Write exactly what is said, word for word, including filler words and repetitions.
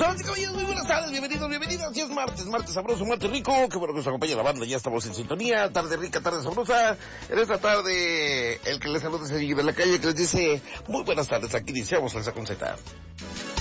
Damas y caballeros, muy buenas tardes, bienvenidos, bienvenidas. Ya es martes, martes sabroso, martes rico. Qué bueno que nos acompaña la banda, ya estamos en sintonía. Tarde rica, tarde sabrosa. En esta tarde, el que les saluda es el de la calle, que les dice muy buenas tardes. Aquí iniciamos Salsa con Z.